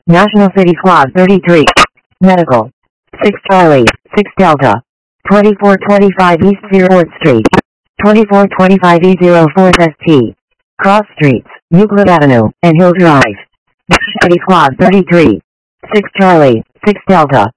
National City Quad 33. Medical. 6 Charlie, 6 Delta. 2425 East 0th Street. 2425 E04 ST. Cross Streets, Euclid Avenue, and Hill Drive. National City Quad 33. 6 Charlie, 6 Delta.